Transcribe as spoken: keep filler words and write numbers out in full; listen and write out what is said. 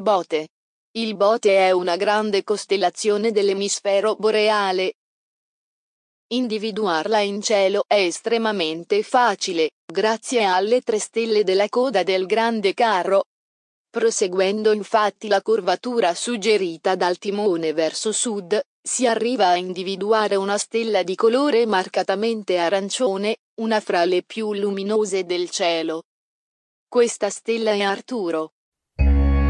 Bote. Il Bote è una grande costellazione dell'emisfero boreale. Individuarla in cielo è estremamente facile, grazie alle tre stelle della coda del Grande Carro. Proseguendo infatti la curvatura suggerita dal timone verso sud, si arriva a individuare una stella di colore marcatamente arancione, una fra le più luminose del cielo. Questa stella è Arturo.